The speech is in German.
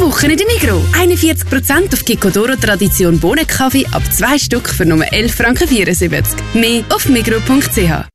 Woche in der Migros. 41% auf Kikkodoro Tradition Bohnenkaffee ab 2 Stück für nur 11,74 Franken. Mehr auf migros.ch.